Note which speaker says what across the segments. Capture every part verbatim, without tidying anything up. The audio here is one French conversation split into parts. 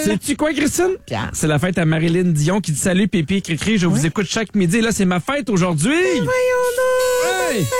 Speaker 1: Sais-tu quoi, Christine?
Speaker 2: Pierre.
Speaker 1: C'est la fête à Marilyn Dion qui dit salut, Pépi, Cricri, je
Speaker 2: Oui.
Speaker 1: vous écoute chaque midi. Là, c'est ma fête aujourd'hui.
Speaker 2: Voyons donc!
Speaker 1: Hey!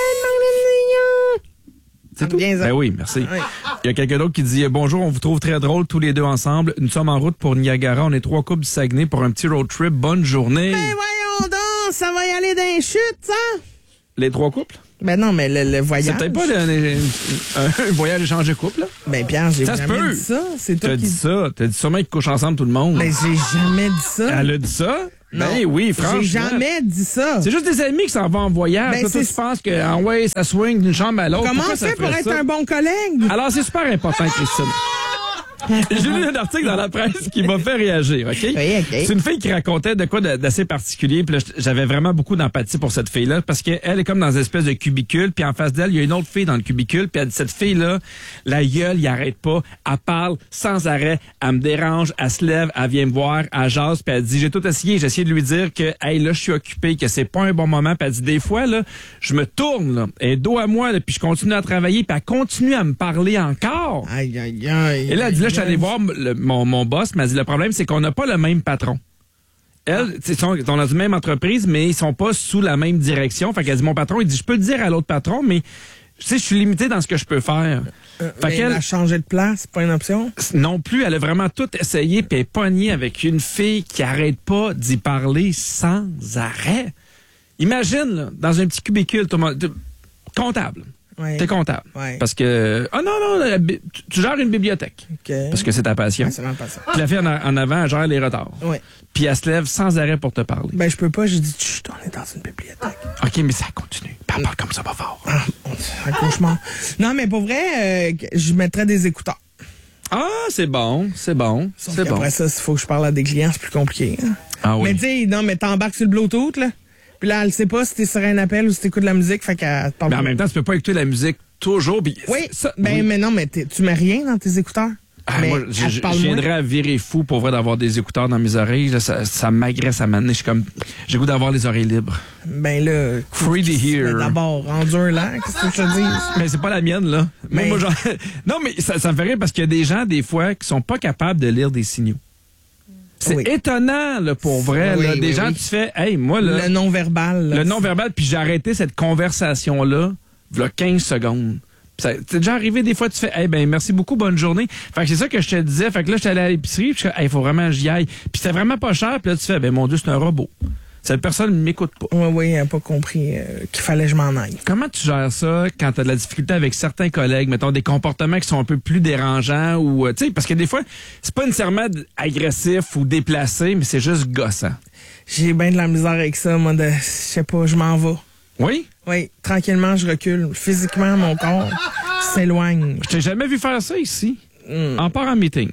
Speaker 1: C'est tout?
Speaker 2: Bien ça.
Speaker 1: Ben oui, merci.
Speaker 2: Oui.
Speaker 1: Il y a quelqu'un d'autre qui dit « Bonjour, on vous trouve très drôle tous les deux ensemble. Nous sommes en route pour Niagara. On est trois couples du Saguenay pour un petit road trip. Bonne journée.
Speaker 2: Ben voyons donc! Ça va y aller dans les chutes, ça? »
Speaker 1: Les trois couples?
Speaker 2: Ben non, mais le, le voyage...
Speaker 1: C'est peut-être pas le- le- un, un voyage échange de couple, là?
Speaker 2: Ben Pierre, j'ai
Speaker 1: Ça se
Speaker 2: jamais
Speaker 1: peut.
Speaker 2: dit ça. C'est toi
Speaker 1: T'as
Speaker 2: qui...
Speaker 1: dit ça. T'as dit sûrement qu'ils couchent ensemble tout le monde.
Speaker 2: Ben j'ai jamais dit ça.
Speaker 1: Elle a dit ça?
Speaker 2: Non.
Speaker 1: Ben oui, franchement.
Speaker 2: J'ai jamais dit ça.
Speaker 1: C'est juste des amis qui s'en vont en voyage.
Speaker 2: Ben,
Speaker 1: Toi, toi,
Speaker 2: c'est-
Speaker 1: tu penses que, en ouais, ça swing d'une chambre à l'autre.
Speaker 2: Comment
Speaker 1: Pourquoi
Speaker 2: on
Speaker 1: ça
Speaker 2: fait pour
Speaker 1: ferait
Speaker 2: être
Speaker 1: ça?
Speaker 2: un bon collègue?
Speaker 1: Alors, c'est super important, Christine. J'ai lu un article dans la presse qui m'a fait réagir, OK?
Speaker 2: Oui, OK.
Speaker 1: C'est une fille qui racontait de quoi de- d'assez particulier. Puis là, j'avais vraiment beaucoup d'empathie pour cette fille-là parce qu'elle est comme dans une espèce de cubicule. Puis en face d'elle, il y a une autre fille dans le cubicule. Puis elle dit, cette fille-là, la gueule, il arrête pas. Elle parle sans arrêt. Elle me dérange. Elle se lève. Elle vient me voir. Elle jase. Puis elle dit, j'ai tout essayé. J'ai essayé de lui dire que, hey, là, je suis occupée, que c'est pas un bon moment. Puis elle dit, des fois, là, je me tourne, là, et dos à moi, là, puis je continue à travailler. Puis elle continue à me parler encore.
Speaker 2: Aïe, aïe, aïe.
Speaker 1: Et là, elle dit, là, je suis
Speaker 2: aïe,
Speaker 1: allé
Speaker 2: aïe.
Speaker 1: voir le- mon, mon boss, mais elle dit, le problème, c'est qu'on n'a pas le même patron. Elle, ils sont, ils sont dans une même entreprise, mais ils sont pas sous la même direction. Fait qu'elle dit, mon patron, il dit, je peux le dire à l'autre patron, mais, tu sais, je suis limité dans ce que je peux faire.
Speaker 2: Euh,
Speaker 1: Fait
Speaker 2: mais
Speaker 1: qu'elle,
Speaker 2: elle a changé de place, c'est pas une option?
Speaker 1: non plus, elle a vraiment tout essayé, puis elle est pognée avec une fille qui arrête pas d'y parler sans arrêt. Imagine, là, dans un petit cubicule, tout le monde- t'es comptable.
Speaker 2: Ouais.
Speaker 1: T'es comptable.
Speaker 2: Ouais.
Speaker 1: Parce que, ah non, non, la bi- tu, tu gères une bibliothèque.
Speaker 2: OK.
Speaker 1: Parce que c'est ta passion.
Speaker 2: Ouais, c'est même pas ça.
Speaker 1: Puis la fille en, a- en avant, elle gère les retards.
Speaker 2: Ouais.
Speaker 1: Puis elle se lève sans arrêt pour te parler.
Speaker 2: Ben, je peux pas, j'ai dit, chut, on est dans une bibliothèque.
Speaker 1: OK, mais ça continue. Puis elle parle comme ça, pas fort.
Speaker 2: Ah, c'est un cauchemar. Non, mais pour vrai, euh, je mettrais des écouteurs.
Speaker 1: Ah, c'est bon, c'est bon,
Speaker 2: Sauf
Speaker 1: c'est bon.
Speaker 2: qu'après ça, s'il faut que je parle à des clients, c'est plus compliqué. hein.
Speaker 1: Ah oui.
Speaker 2: Mais tu sais, non, mais t'embarques sur le Bluetooth, là. Puis là, elle sait pas si t'es sur un appel ou si t'écoutes de la musique, fait qu'elle te parle
Speaker 1: Mais en
Speaker 2: pas.
Speaker 1: même temps, tu peux pas écouter la musique toujours. Puis
Speaker 2: Oui,
Speaker 1: ça,
Speaker 2: ben,
Speaker 1: oui.
Speaker 2: mais non, mais t'es- tu mets rien dans tes écouteurs.
Speaker 1: Ah,
Speaker 2: mais
Speaker 1: moi,
Speaker 2: elle
Speaker 1: je,
Speaker 2: te
Speaker 1: je-
Speaker 2: parle
Speaker 1: je
Speaker 2: moins.
Speaker 1: viendrais à virer fou pour vrai d'avoir des écouteurs dans mes oreilles. Là, ça ça m'agresse à m'amener. Je suis comme, j'ai le goût d'avoir les oreilles libres.
Speaker 2: Ben là,
Speaker 1: Free to hear.
Speaker 2: mais d'abord, endure-la, qu'est-ce que je te dis?
Speaker 1: Mais c'est pas la mienne, là. Moi,
Speaker 2: Mais-
Speaker 1: moi, genre- non, mais ça, ça me fait rire parce qu'il y a des gens, des fois, qui sont pas capables de lire des signaux. C'est
Speaker 2: Oui.
Speaker 1: étonnant, là, pour vrai.
Speaker 2: Oui,
Speaker 1: là,
Speaker 2: oui,
Speaker 1: des gens
Speaker 2: oui.
Speaker 1: qui se font, hey, moi, là,
Speaker 2: Le non-verbal. là.
Speaker 1: le non-verbal, puis j'ai arrêté cette conversation-là, il quinze secondes. Puis ça- C'est déjà arrivé, des fois, tu fais, hey, ben, merci beaucoup, bonne journée. Fait que c'est ça que je te disais. Fait que là, j'étais allé à l'épicerie, puis je fais, hey, faut vraiment que j'y aille. Puis c'était vraiment pas cher, puis là, tu fais, ben, mon Dieu, c'est un robot. Cette personne ne m'écoute pas.
Speaker 2: Oui, oui, elle n'a pas compris euh, qu'il fallait que je m'en aille.
Speaker 1: Comment tu gères ça quand tu as de la difficulté avec certains collègues, mettons des comportements qui sont un peu plus dérangeants ou euh, tu sais parce que des fois c'est pas nécessairement d- agressif ou déplacé, mais c'est juste gossant.
Speaker 2: J'ai bien de la misère avec ça, moi, de, je sais pas, je m'en vais.
Speaker 1: Oui?
Speaker 2: Oui, tranquillement, je recule. Physiquement, mon corps s'éloigne.
Speaker 1: Je t'ai jamais vu faire ça ici.
Speaker 2: Hmm.
Speaker 1: En part en meeting.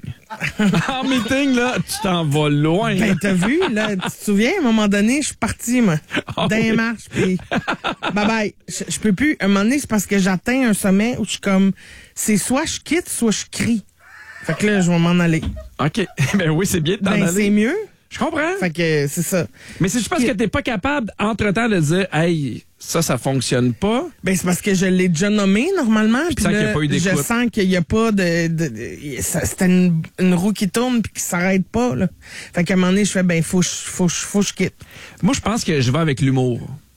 Speaker 1: En meeting là, tu t'en vas loin.
Speaker 2: Ben, t'as vu, là, tu te souviens, à un moment donné, je suis parti, moi,
Speaker 1: Ah
Speaker 2: dans les
Speaker 1: oui.
Speaker 2: marches, puis bye bye. Je, je peux plus. À un moment donné, c'est parce que j'atteins un sommet où je suis comme, c'est soit je quitte, soit je crie. Fait que là, je vais m'en aller.
Speaker 1: OK. Ben oui, c'est bien de t'en
Speaker 2: Ben,
Speaker 1: aller.
Speaker 2: c'est mieux.
Speaker 1: Je comprends.
Speaker 2: Fait que c'est ça.
Speaker 1: Mais c'est juste parce que t'es pas capable entre-temps de dire hey, ça ça fonctionne pas.
Speaker 2: Ben, c'est parce que je l'ai déjà nommé, normalement. Puis
Speaker 1: tu sens qu'il y a
Speaker 2: là,
Speaker 1: pas eu d'écoute.
Speaker 2: je sens qu'il n'y a pas de... de, de- ça- c'était une, une roue qui tourne puis qui s'arrête pas, là. Fait qu'à un moment donné, je fais, ben, faut, que je- faut, que je- faut que je quitte.
Speaker 1: Moi, je pense que je vais avec l'humour.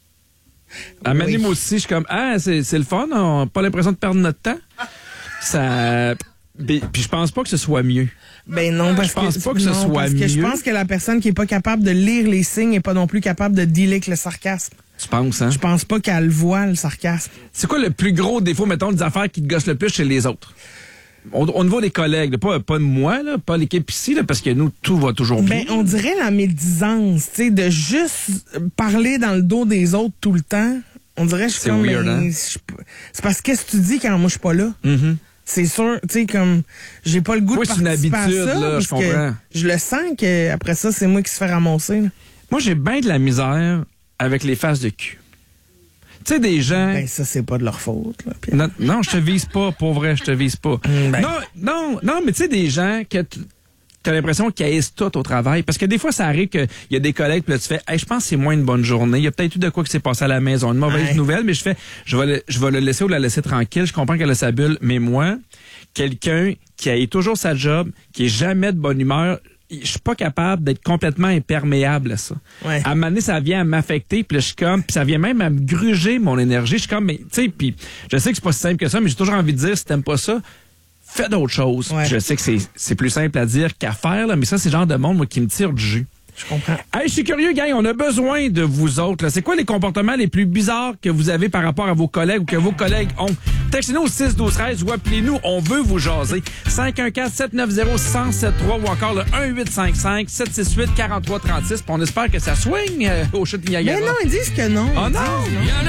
Speaker 1: À
Speaker 2: Oui.
Speaker 1: Mani, moi aussi, je suis comme, ah, c'est, c'est le fun, on n'a pas l'impression de perdre notre temps. Ça. Puis puis je pense pas que ce soit mieux.
Speaker 2: Ben non, parce
Speaker 1: Je pense
Speaker 2: que,
Speaker 1: pas que ce
Speaker 2: non,
Speaker 1: soit
Speaker 2: parce que je
Speaker 1: mieux.
Speaker 2: pense que la personne qui est pas capable de lire les signes est pas non plus capable de dealer avec le sarcasme.
Speaker 1: Tu penses, hein?
Speaker 2: Je pense pas qu'elle voit le sarcasme.
Speaker 1: C'est quoi le plus gros défaut, mettons, des affaires qui te gossent le plus chez les autres? Au, au niveau des collègues, là, pas, pas de moi, là, pas l'équipe ici, là, parce que nous, tout va toujours bien.
Speaker 2: Ben, on dirait la médisance, tu sais, de juste parler dans le dos des autres tout le temps. On dirait que je suis
Speaker 1: C'est
Speaker 2: comme,
Speaker 1: weird,
Speaker 2: ben,
Speaker 1: hein?
Speaker 2: je- c'est parce que qu'est-ce que tu dis quand moi je suis pas là?
Speaker 1: Mhm.
Speaker 2: C'est sûr, tu sais, comme, j'ai pas le goût
Speaker 1: Oui,
Speaker 2: de
Speaker 1: c'est une
Speaker 2: participer
Speaker 1: habitude,
Speaker 2: à ça,
Speaker 1: là,
Speaker 2: parce
Speaker 1: je comprends.
Speaker 2: que je le sens que après ça, c'est moi qui se fait ramasser, là.
Speaker 1: Moi, j'ai bien de la misère avec les faces de cul. Tu sais, des gens...
Speaker 2: Ben, ça, c'est pas de leur faute, là. Puis-
Speaker 1: Non, non, je te vise pas, pour vrai, je te vise pas.
Speaker 2: Mm, ben.
Speaker 1: Non, non, non, mais tu sais, des gens que t- t'as l'impression qu'ils haïssent tout au travail. Parce que des fois, ça arrive qu'il y a des collègues, puis là, tu fais, hey, je pense que c'est moins une bonne journée. Il y a peut-être eu de quoi qui s'est passé à la maison, une mauvaise
Speaker 2: Ouais.
Speaker 1: nouvelle, mais je fais, je vais, le, je vais le laisser ou la laisser tranquille. Je comprends qu'elle a sa bulle, mais moi, quelqu'un qui a toujours sa job, qui est jamais de bonne humeur, je suis pas capable d'être complètement imperméable à ça.
Speaker 2: Ouais.
Speaker 1: À un moment donné, ça vient à m'affecter, puis là, je suis comme, puis ça vient même à me gruger mon énergie. Je suis comme, mais tu sais, puis je sais que c'est pas si simple que ça, mais j'ai toujours envie de dire, si t'aimes pas ça, fais d'autres choses.
Speaker 2: Ouais.
Speaker 1: Je sais que c'est, c'est plus simple à dire qu'à faire, là, mais ça, c'est le genre de monde moi, qui me tire du jus.
Speaker 2: Je comprends.
Speaker 1: Hey, je suis curieux, gang, on a besoin de vous autres. Là. C'est quoi les comportements les plus bizarres que vous avez par rapport à vos collègues ou que vos collègues ont? Textez-nous au six douze treize ou appelez-nous, on veut vous jaser. cinq un quatre, sept neuf zéro, un zéro sept trois ou encore le un huit cinq cinq, sept six huit, quatre trois trois six. Puis on espère que ça swing euh, au chute Niagara.
Speaker 2: Mais non, ils disent que non.
Speaker 1: Oh non!